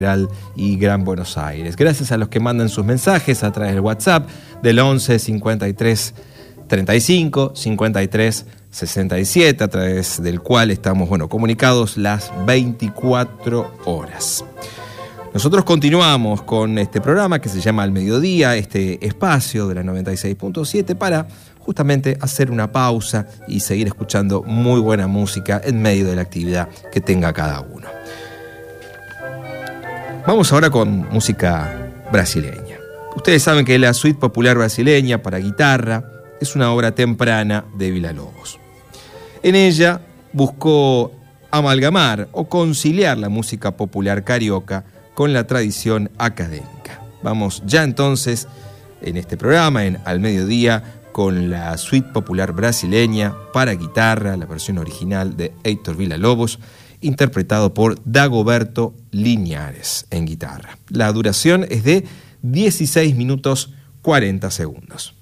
y Gran Buenos Aires. Gracias a los que mandan sus mensajes a través del WhatsApp del 11 53 35 53 67, a través del cual estamos comunicados las 24 horas. Nosotros continuamos con este programa que se llama Al Mediodía, este espacio de la 96.7, para justamente hacer una pausa y seguir escuchando muy buena música en medio de la actividad que tenga cada uno. Vamos ahora con música brasileña. Ustedes saben que la suite popular brasileña para guitarra es una obra temprana de Villa-Lobos. En ella buscó amalgamar o conciliar la música popular carioca con la tradición académica. Vamos ya entonces en este programa, en Al Mediodía, con la suite popular brasileña para guitarra, la versión original de Heitor Villa-Lobos, interpretado por Dagoberto Liñares en guitarra. La duración es de 16 minutos 40 segundos.